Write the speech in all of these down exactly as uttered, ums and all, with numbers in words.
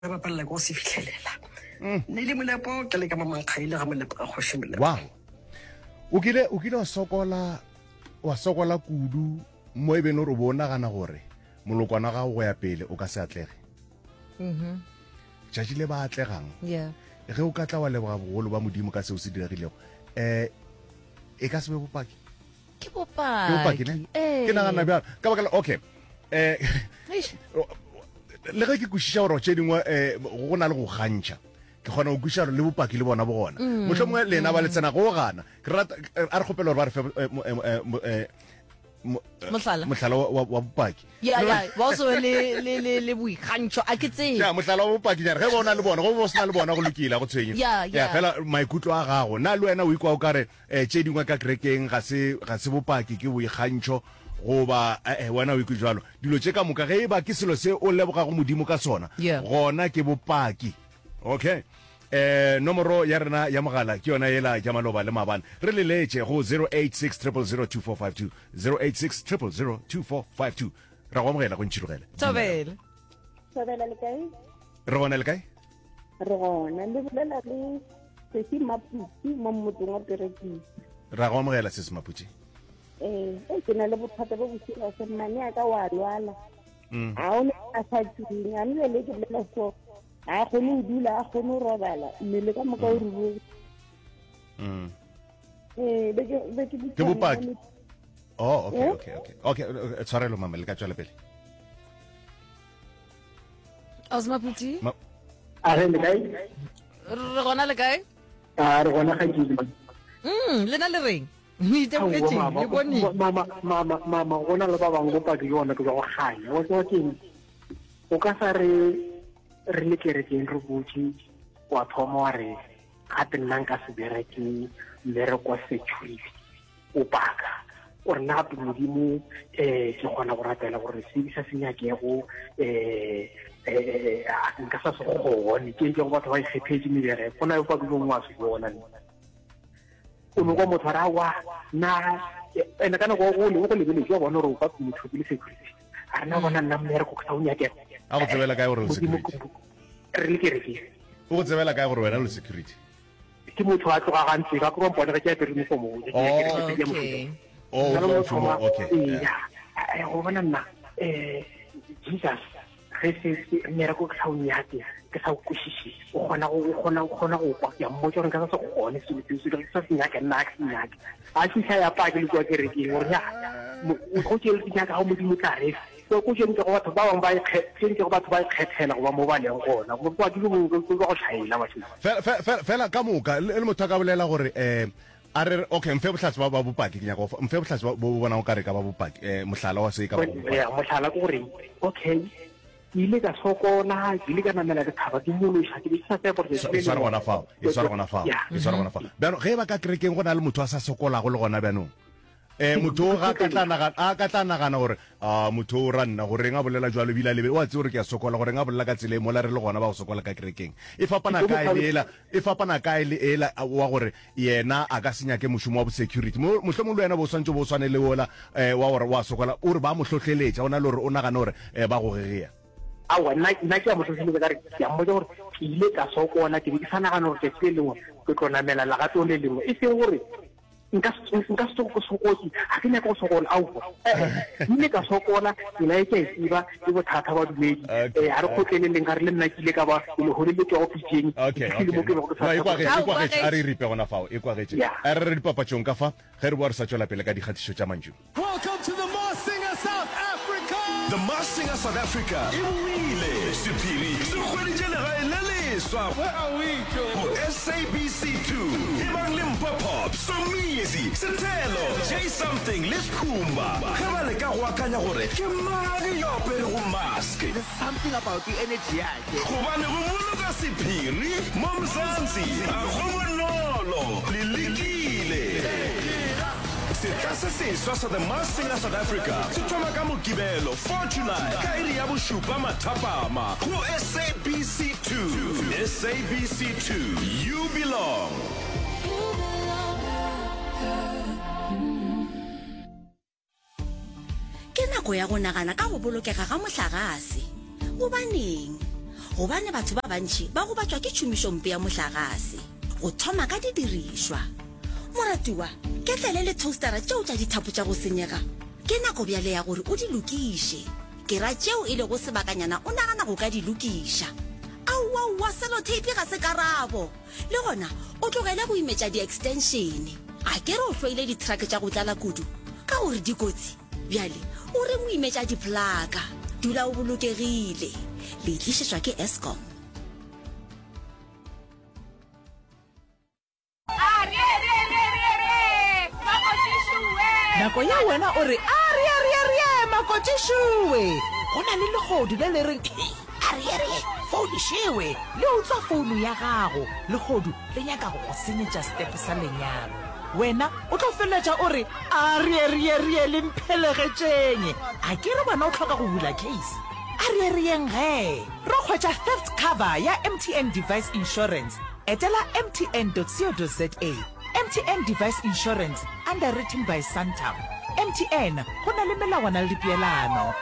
ba palla go se fitlhelela ne le molepo ke le ka mamankgaile ga molepo ka khoshi molepo wow o kile o kile wa sokola wa sokola kudu mo e beng re bona gana gore molokwana ga go ya pele o ka se atlege mhm tšatši le ba atlegang yeah ge o ka tla wa leboga bogolo ba modimo ka seo se diregilego eh e ka se be bopaki ke bopaki ke bopaki ne ke nagana bjalo ka baka okay eh le ge ke kwešiša gore tše dingwe um go na le go gantšha ke kgona go kwešiša gore le bopaki le bona bo gona motlho mongwe lena ba le tsena go gana a re kgopela gore ba re fe mohlala wa bopaki ya ya ba so le le le le boikgantsho a ke tse ja mohlala wa bopaki ja ge bona le bona go bo sena le bona go lokile go tshwenye ya ya fela maikutlo a gago na le wena o ikwa o kare tše dingwe ka kerekeng ga se ga se bopaki ke boikgantsho goba eh wena o ikwe jalo dilo tše ka moka ge e ba ke selo se o leboga go modimo ka sona gona ke bopaki okay eh nomoro ya rena ya mogala ke yona yela ja maloba le mabane re le letse go zero eight six zero zero zero two four five two zero eight six zero zero zero two four five two ra go mogela go ntšhirogela tobele tobela le kae re bona le kae re gona le bolela le se se maputi mo motseng wa Perekisi ra go mogela se se maputi eh e ke na le bothata bo bosila se mane aka wa lwala mm a o a sa tsini a nne le ke le so a go no dula a go no robala mme le ka moka o rubo mm eh be ke be ke ke bopaki oh okay okay okay okay tshwarelo mama le ka tswela pele Osma Puti a re le kae re gona le kae a re gona ga ke mm le na le reng ni te botse le boni mama mama mama gona le ba bang go paki yona ke go ganya o tso ke o ka sa re re le kerekeng re botse wa thoma wa re gape nna nka se bereke mmereko security o paka o re na modimo eh ke gona go ratela gore se bisa senyakego eh eh nka sa se gone ke ke go batho ba ikgethetse mebere gona yo pa go ngwa se bona o no go mo tshwara wa na ena kana go go le go le le go bona re o pa motho le security a rena bona nna mmereko ka o nyake a go tsebela kae gore o security re le kereke o go tsebela kae gore wena le security ke motho a tloga gantse ka go mpona ke a pere mo mo okay oh okay ya a go bona nna eh Jesus re se mmereko ka o nyake ke sa o kwishishi o gona o gona o gona go kwa ya mo tsore ka sa go gone se se se se se nyake nna ke nyake a se sa ya pa ke le kwa kereke gore ya o go tšele ke nyaka go modimo tare so go tšene ke go batho ba bang ba ikgethela ke go batho ba ikgethela go ba mo ba leng gona go kwa ke go go tlhaela batho fela ka moka le motho ka bolela gore eh a re okay mfe bohlatsi ba ba bopaki ke nyaka mfe bohlatsi bo bona o ka re ka ba bopaki eh mohlala wa se ka ba ya mohlala ke gore okay ile ka sokola ile ka namela ka thaba ke molo sha ke sa tsa gore e swara gona fao e swara gona fao e swara gona fao bjano ge ba ka kerekeng go na le motho a sa sokola go le gona bjano eh motho ga ka tlana ga a ka tlana gana gore a motho o ranna gore nga bolela jwalo bila lebe wa tse gore ke a sokola gore nga bolela ka tsele mo la re le gona ba go sokola ka kerekeng e fapana ka ile ela e fapana ka ile ela wa gore yena a ka senya ke moshumo wa security mo mohlomo le yena bo swantse bo swane le wola eh wa gore wa sokola o re ba mo hlohleletša ona le gore o nagana gore ba go geya awa nna nna ke a mo tlhotlhile ka re ke a mmotsa gore ke ile ka sokola ke ke sana gana gore ke se lengwe ke tlo namela la gato le lengwe e seng gore nka nka se go sokoti ha ke nyaka go sokola au mme ka sokola ke la ke iba ke bothata ba dumedi eh a re khotlele leng ka re le nna ke ile ka ba le hore le ke go pitjeng okay okay e kwa ge e kwa ge a re ripe gona fao e kwa ge a re re dipapatšong ka fa ge re bo re sa tswela pele ka dikgatišo tša mantšu. Welcome to the Masked Singer South Africa. The Masked Singer South Africa e buile sephiri se kgweditše legae le leswa. Where are we Joe? S A B C two e bang le Mpopop Somizi Sethelo J something le Skhumba ge ba le ka go akanya gore ke mane yo apere go mask. There's something about the energy yakhe gobane go boloka sephiri mo Mzansi a go bonolo le lekile. Setla se seswa sa The Masked Singer South Africa se thoma ka Mokibelo four July ka iri ya bošupa mathapama go S A B C two. S A B C two, you belong. Ke nako ya go nagana ka go bolokega ga mohlagase. Go baneng gobane batho ba bantši ba go batswa ke tšhomišompe ya mohlagase go thoma ka didirishwa. Moratiwa, ke tlele le toastera tšeo tša dithapo tša go senyega ke nako bjale ya gore o di lokiše. Ke ra tšeo e le go sebakanyana o nagana go ka di lokiša. Aua sellotape ga se karabo le gona o tlogele go imetša di-extension. A ke re o hloile di-truck tša go tlala kudu ka gore dikotsi bjale o re mo imetša diplaka. Dula o bolokegile. Le tlišetšwa ke Eskom. nako ya wena o re a re a re a re makotšešuwe go na le legodu le le reng a re a re founu šewe le utswa founu ya gago legodu le nyaka go go senyetša stepe sa lenyalo wena o tlo feletša o re a re a re a re le mphelegetšeng a ke re bona o tlhoka go bula case a re a re eng ge re kgwetša theft cover ya M T N device insurance etela m t n dot co dot za. M T N device insurance underwritten by Santam. M T N go na le melawana le dipeelano.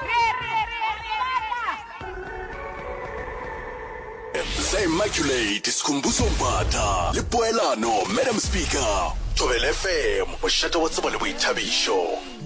The Immaculate Sikhumbuzo Mphatha le poelano Madam Speaker Thobela F M o shata wa tseba le boithabišo.